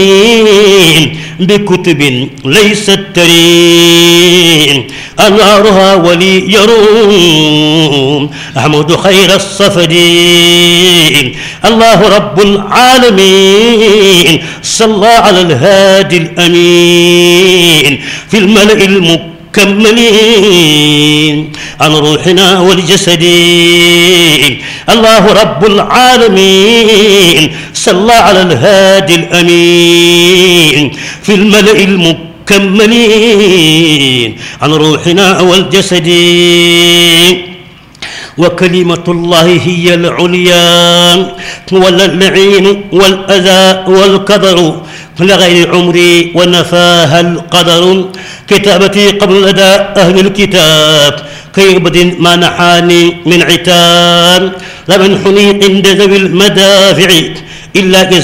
بكتب ليست ترين أنوارها ولي يروم أحمد خير الصفدين الله رب العالمين صلى على الهادي الأمين في الملأ المكملين عن روحنا والجسدين الله رب العالمين صلى على الهادي الأمين في الملأ المكملين عن روحنا والجسدين وكلمة الله هي العليا ولا اللعين والأذى والكدر لغير عمري ونفاها القدر كتابتي قبل لدى أهل الكتاب كيبد ما نحاني من عتاب لمنحني عند ذوي المدافع إلا